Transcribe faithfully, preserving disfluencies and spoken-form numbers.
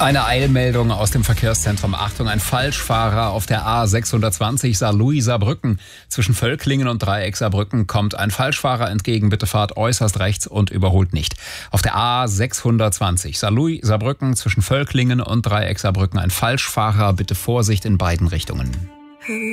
Eine Eilmeldung aus dem Verkehrszentrum. Achtung, ein Falschfahrer auf der A sechshundertzwanzig Saarlouis-Saarbrücken. Zwischen Völklingen und Dreieck Saarbrücken kommt ein Falschfahrer entgegen. Bitte fahrt äußerst rechts und überholt nicht. Auf der A sechshundertzwanzig Saarlouis-Saarbrücken zwischen Völklingen und Dreieck Saarbrücken ein Falschfahrer. Bitte Vorsicht in beiden Richtungen.